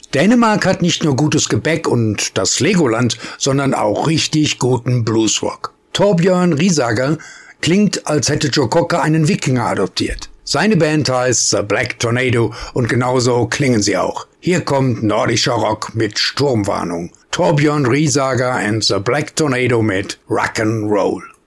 Dänemark hat nicht nur gutes Gebäck und das Legoland, sondern auch richtig guten Bluesrock. Torbjörn Riesager klingt, als hätte Joe Cocker einen Wikinger adoptiert. Seine Band heißt The Black Tornado und genauso klingen sie auch. Hier kommt nordischer Rock mit Sturmwarnung. Torbjörn Riesager and The Black Tornado mit Rock'n'Roll.